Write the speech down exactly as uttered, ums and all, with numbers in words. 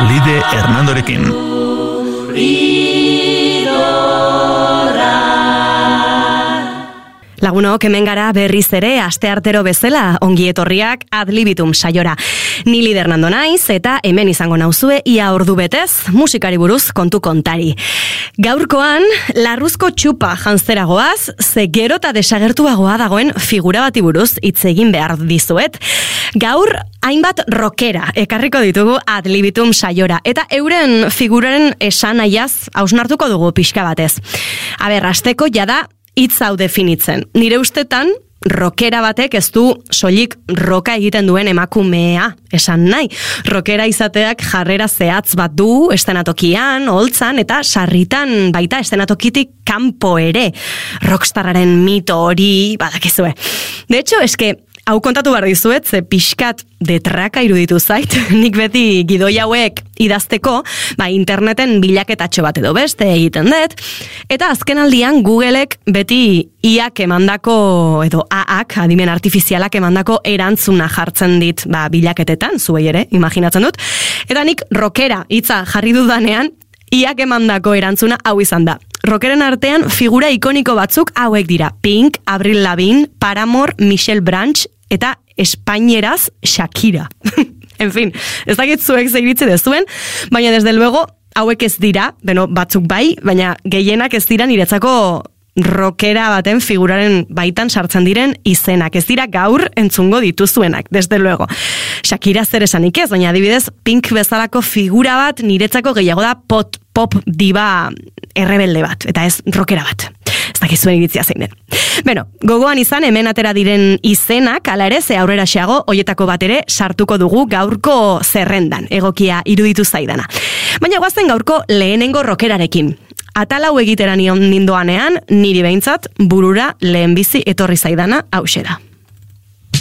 Lide Hernandorekin. Lagunok, hemen gara berriz ere asteartero bezala ongi etorriak Ad Libitum saiora. Ni Lide Hernando naiz eta hemen izango nauzue ia ordu betez musikari buruz kontu kontari. Gaurkoan larruzko txupa jantzeragoaz, ze gero eta desagertuagoa dagoen figura bati buruz hitz egin behar dizuet. Gaur hainbat rockera ekarriko ditugu Ad Libitum saiora eta euren figuraren esanaiaz hausnartuko dugu pixka batez. Aber, hasteko jada hitz hau definitzen. Nire ustetan, rockera batek ez du soilik roka egiten duen emakumea esan nahi. Rockera izateak jarrera zehatz bat du estenatokian, holtzan eta sarritan baita estenatokitik kanpo ere. Rockstarraren mito hori badakizue. De hecho, eske hau kontatu behar dizuet, ze pixkat detraka iruditu zait, nik beti gidoi hauek idazteko, ba, interneten bilaketatxo bat edo beste egiten dut, eta azken aldian Googleek beti iak emandako, edo A-ak, adimen artifizialak emandako erantzuna jartzen dit, ba, bilaketetan, zuei ere, imaginatzen dut, eta nik rockera hitza jarri dudanean, iak emandako erantzuna hau izan da. Rockeren artean figura ikoniko batzuk hauek dira. Pink, Avril Lavigne, Paramore, Michelle Branch eta espainieraz Shakira. En fin, ez dakit zuek zeiritze dezuen, baina desde luego hauek ez dira, beno, batzuk bai, baina gehienak ez dira niretzako rockera baten figuraren baitan sartzen diren izenak. Ez dira gaur entzungo dituzuenak, desde luego. Shakira zer esanik ez, baina adibidez Pink bezalako figura bat niretzako gehiago da pop, pop diva errebelde bat, eta ez rockera bat. Ez dakit zuen iritzia zein den. Beno, gogoan izan hemen atera diren izenak, ala ere ze aurrera xeago, hoietako bat ere sartuko dugu gaurko zerrendan, egokia iruditu zaidana. Baina guazen gaurko lehenengo rockerarekin. Atalau egiteran nindoanean, niri behintzat, burura lehenbizi etorri zaidana hauxe da.